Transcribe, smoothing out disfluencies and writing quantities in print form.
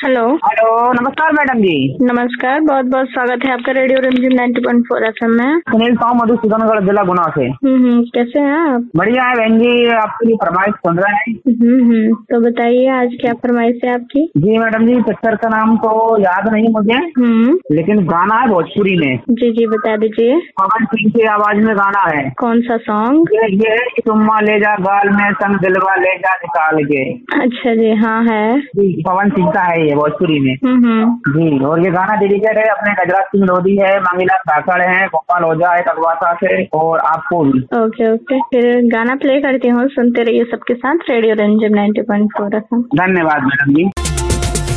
Hello. Hello, नमस्कार madam जी। नमस्कार, बहुत बहुत स्वागत है आपका रेडियो रिमझिम 90.4 FM में। सुनील साहू, मधुसूदनगढ़ जिला गुना से। कैसे हैं आप? बढ़िया है बहन जी, आपकी फरमाइश सुन रहे हैं। तो बताइए आज क्या फरमाइश है आपकी? जी मैडम जी, पिक्चर का नाम तो याद नहीं मुझे, लेकिन गाना है भोजपुरी में। जी जी बता दीजिए। पवन सिंह की आवाज में गाना है। कौन सा सॉन्ग? ये है कि तुम्मा ले जा गाल में संग दिलवा ले जा निकाल के। अच्छा जी, हाँ है जी, पवन सिंह का है ये भोजपुरी में। जी, और ये गाना डेडिकेट है अपने गजराज सिंह लोधी है, मांगीलाल काकड़ है, गोपाल ओझा है कगवासा से, और आपको भी। ओके ओके, फिर गाना प्ले करती हूँ, सुनते रहिए सबके साथ रेडियो रिमझिम 90.4 FM। धन्यवाद मैडम जी।